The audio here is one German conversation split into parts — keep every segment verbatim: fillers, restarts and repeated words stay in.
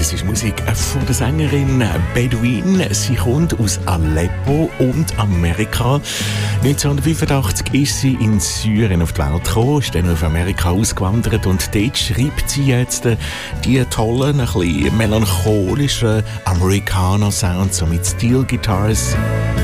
Das ist Musik von der Sängerin Bedouin. Sie kommt aus Aleppo und Amerika. neunzehnhundertfünfundachtzig ist sie in Syrien auf die Welt gekommen, ist dann auf Amerika ausgewandert und dort schreibt sie jetzt die tollen, ein bisschen melancholischen Americana-Sounds, so mit Steel Guitars.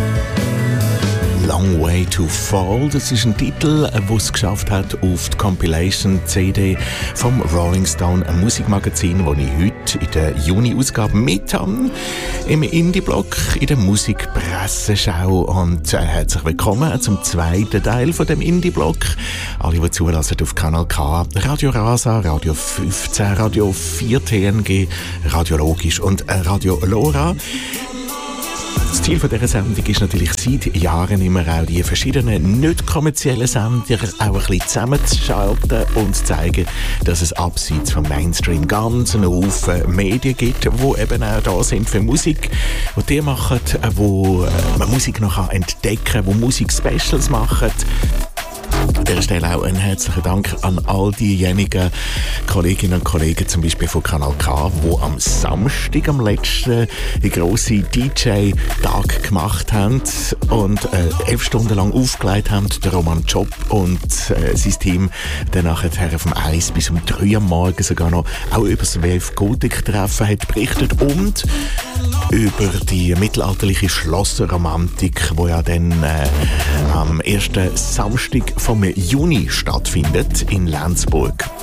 Long Way to Fall, das ist ein Titel, der es geschafft hat auf die Compilation-C D vom Rolling Stone, ein Musikmagazin, das ich heute in der Juni-Ausgabe mit habe, im Indie-Blog, in der Musikpresseschau. Und äh, herzlich willkommen zum zweiten Teil von dem Indie-Blog. Alle, die zulassen auf Kanal K, Radio Rasa, Radio fünfzehn, Radio vier T N G, Radio Logisch und äh, Radio Lora. Das Ziel dieser Sendung ist natürlich seit Jahren immer auch die verschiedenen nicht kommerziellen Sender auch ein bisschen zusammenzuschalten und zu zeigen, dass es abseits vom Mainstream ganz einen Haufen Medien gibt, die eben auch da sind für Musik, die die machen, wo man Musik noch entdecken kann, die Musik-Specials machen. An dieser Stelle auch einen herzlichen Dank an all diejenigen Kolleginnen und Kollegen, zum Beispiel von Kanal K, die am Samstag, am letzten, die grosse D J-Tag gemacht haben und äh, elf Stunden lang aufgelegt haben, der Roman Job und äh, sein Team dann nachher vom eins bis um drei am Morgen sogar noch auch über das Wave Gothic-Treffen hat berichtet und über die mittelalterliche Schlossromantik, die ja dann äh, am ersten Samstag vom Juni stattfindet in Lenzburg.